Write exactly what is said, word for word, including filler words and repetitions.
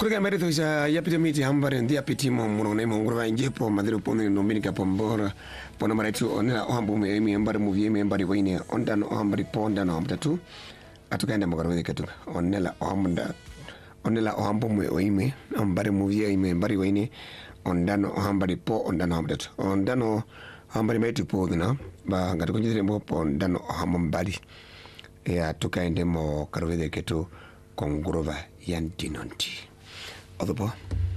Kurga merito isa yapita miti hambare ndi apiti mo muno ne mo ngurwa injepo madiro pone no minika pombora pona maretu onela ohambu me mi ambare movie me ambare wine ondan ohambari ponda no amtatu atukanda magarwe ketu onela ohamunda onela ohambu me oime ambare movie me ambare wine ondan ohambari po ondan amtatu ondan ohambari metu po na ba ngatu kunjire mo po ondan ohambari ya tukande mo karwe ketu kongurova yantinonti Other